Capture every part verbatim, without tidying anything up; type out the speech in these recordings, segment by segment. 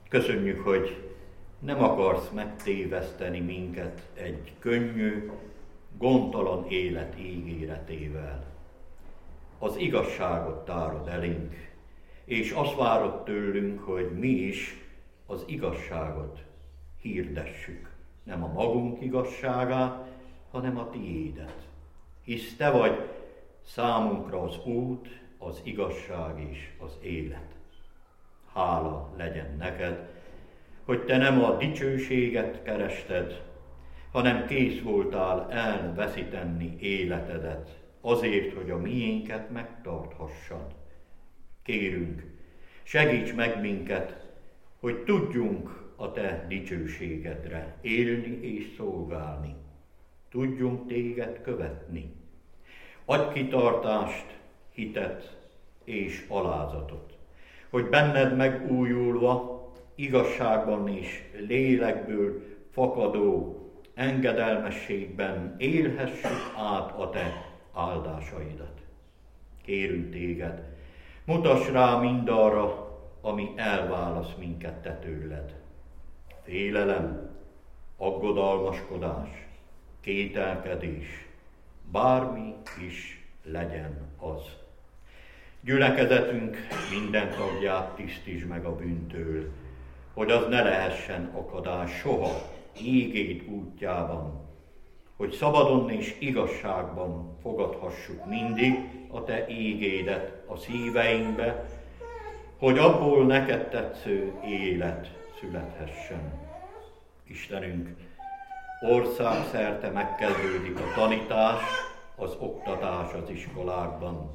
Köszönjük, hogy nem akarsz megtéveszteni minket egy könnyű, gondtalan élet ígéretével. Az igazságot tárod elénk, és azt várod tőlünk, hogy mi is az igazságot hirdessük. Nem a magunk igazságát, hanem a tiédet. Hisz te vagy számunkra az út, az igazság és az élet. Hála legyen neked, hogy te nem a dicsőséget kerested, hanem kész voltál elveszíteni életedet, azért, hogy a miénket megtarthassad. Kérünk, segíts meg minket, hogy tudjunk a te dicsőségedre élni és szolgálni. Tudjunk téged követni. Adj kitartást, hitet és alázatot, hogy benned megújulva, igazságban és lélekből fakadó engedelmességben élhessük át a te áldásaidat. Kérünk téged, mutass rá mindarra, ami elválaszt minket te tőled. Félelem, aggodalmaskodás, kételkedés, bármi is legyen az. Gyülekezetünk minden tagját tisztítsd meg a bűntől, hogy az ne lehessen akadály soha ígéd útjában, hogy szabadon és igazságban fogadhassuk mindig a te ígédet a szíveinkbe, hogy abból neked tetsző élet születhessen. Istenünk, országszerte megkezdődik a tanítás, az oktatás az iskolákban.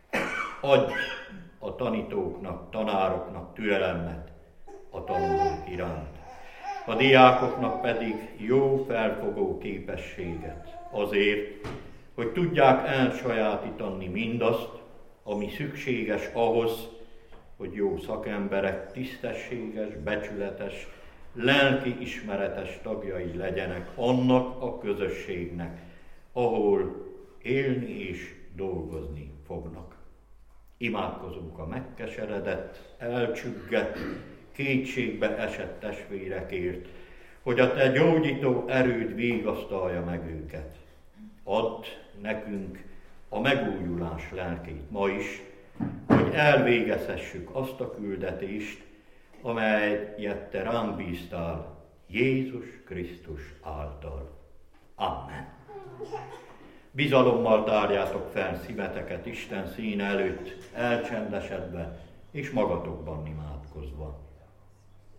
Adj a tanítóknak, tanároknak türelmet a tanulók iránt, a diákoknak pedig jó felfogó képességet azért, hogy tudják elsajátítani mindazt, ami szükséges ahhoz, hogy jó szakemberek, tisztességes, becsületes, lelki ismeretes tagjai legyenek annak a közösségnek, ahol élni és dolgozni fognak. Imádkozunk a megkeseredett, elcsüggett, kétségbe esett testvérekért, hogy a te gyógyító erőd vigasztalja meg őket. Add nekünk a megújulás lelkét ma is, hogy elvégezhessük azt a küldetést, amelyet te ránk bíztál Jézus Krisztus által. Amen. Bizalommal tárjátok fel szíveteket Isten színe előtt, elcsendesedve és magatokban imádkozva.